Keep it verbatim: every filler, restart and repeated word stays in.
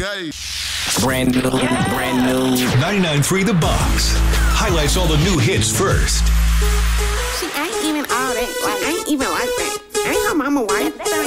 hey. Brand new, brand new. ninety-nine point three The Box highlights all the new hits first. She ain't even all that.